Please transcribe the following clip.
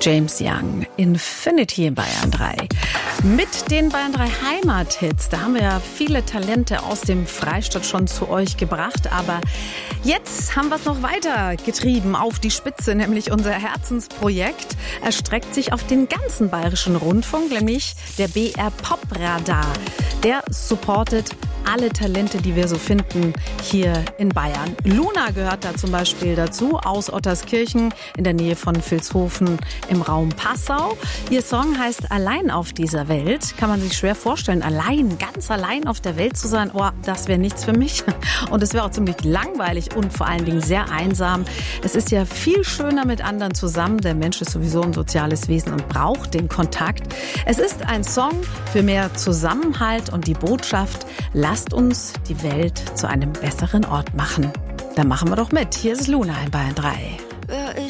James Young, Infinity in Bayern 3. Mit den Bayern 3 Heimathits, da haben wir ja viele Talente aus dem Freistaat schon zu euch gebracht, aber jetzt haben wir es noch weiter getrieben auf die Spitze, nämlich unser Herzensprojekt erstreckt sich auf den ganzen bayerischen Rundfunk, nämlich der BR Pop Radar. Der supportet alle Talente, die wir so finden hier in Bayern. Luna gehört da zum Beispiel dazu, aus Otterskirchen in der Nähe von Vilshofen im Raum Passau. Ihr Song heißt Allein auf dieser Welt. Kann man sich schwer vorstellen, ganz allein auf der Welt zu sein. Oh, das wäre nichts für mich. Und es wäre auch ziemlich langweilig und vor allen Dingen sehr einsam. Es ist ja viel schöner mit anderen zusammen. Der Mensch ist sowieso ein soziales Wesen und braucht den Kontakt. Es ist ein Song für mehr Zusammenhalt und die Botschaft: Lasst uns die Welt zu einem besseren Ort machen. Dann machen wir doch mit. Hier ist Luna in Bayern 3.